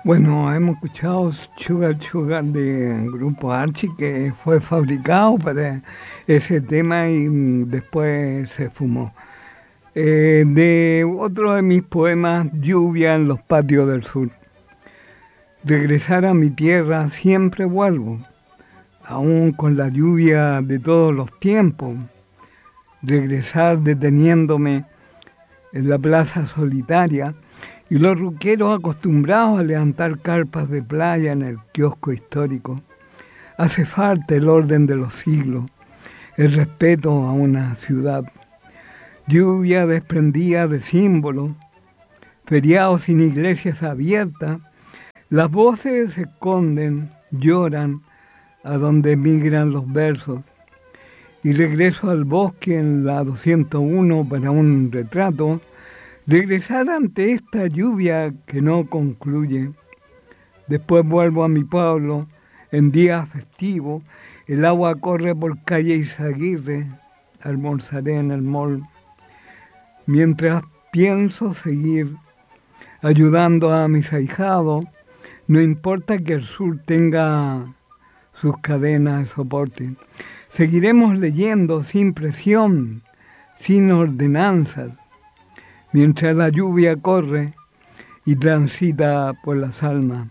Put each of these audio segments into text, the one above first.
Bueno, hemos escuchado Sugar Sugar de Grupo Archie, que fue fabricado para ese tema y después se fumó. De otro de mis poemas, Lluvia en los patios del sur. Regresar a mi tierra siempre vuelvo, aún con la lluvia de todos los tiempos. Regresar deteniéndome en la plaza solitaria y los ruqueros acostumbrados a levantar carpas de playa en el kiosco histórico. Hace falta el orden de los siglos, el respeto a una ciudad. Lluvia desprendida de símbolos, feriados sin iglesias abiertas, las voces se esconden, lloran, a donde migran los versos. Y regreso al bosque en la 201 para un retrato, regresar ante esta lluvia que no concluye. Después vuelvo a mi pueblo, en días festivos, el agua corre por calle Izaguirre, almorzaré en el mall. Mientras pienso seguir ayudando a mis ahijados, no importa que el sur tenga sus cadenas de soporte. Seguiremos leyendo sin presión, sin ordenanzas, mientras la lluvia corre y transita por las almas.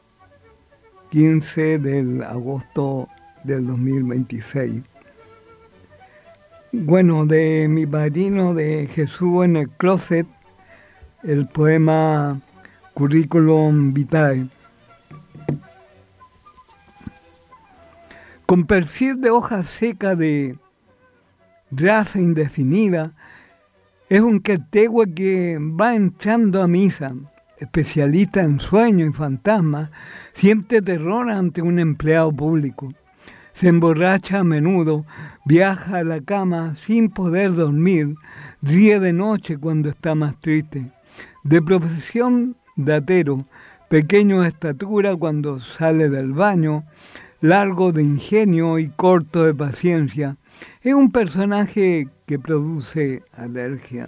15 de agosto del 2026. Bueno, de mi padrino de Jesús en el closet, el poema Curriculum Vitae. Con perfil de hoja seca de raza indefinida, es un quertegua que va entrando a misa, especialista en sueños y fantasmas, siente terror ante un empleado público. Se emborracha a menudo, viaja a la cama sin poder dormir, ríe de noche cuando está más triste. De profesión datero, pequeño de estatura cuando sale del baño, largo de ingenio y corto de paciencia. Es un personaje que produce alergia.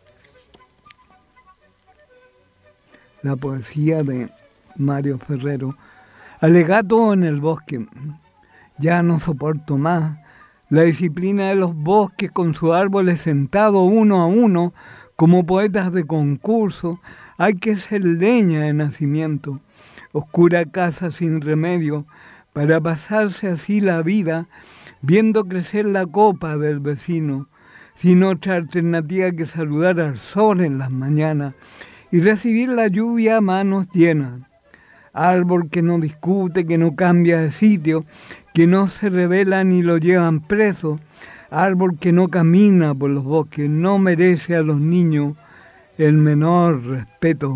La poesía de Mario Ferrero. Alegato en el bosque. Ya no soporto más la disciplina de los bosques con sus árboles sentados uno a uno como poetas de concurso. Hay que ser leña de nacimiento, oscura casa sin remedio, para pasarse así la vida viendo crecer la copa del vecino, sin otra alternativa que saludar al sol en las mañanas y recibir la lluvia a manos llenas. Árbol que no discute, que no cambia de sitio, que no se revela ni lo llevan preso. Árbol que no camina por los bosques, no merece a los niños el menor respeto.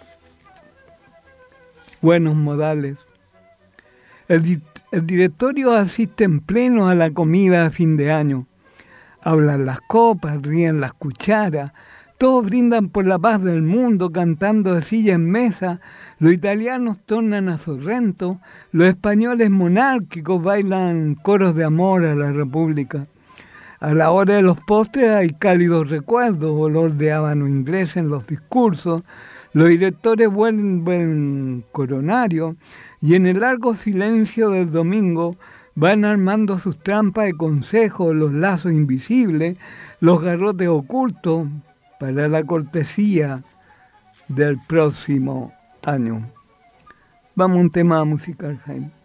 Buenos modales. El directorio asiste en pleno a la comida de fin de año. Hablan las copas, ríen las cucharas, todos brindan por la paz del mundo cantando de silla en mesa, los italianos tornan a Sorrento, los españoles monárquicos bailan coros de amor a la República. A la hora de los postres hay cálidos recuerdos, olor de habano inglés en los discursos, los directores vuelven coronarios y en el largo silencio del domingo van armando sus trampas de consejos, los lazos invisibles, los garrotes ocultos para la cortesía del próximo año. Vamos a un tema musical, Jaime.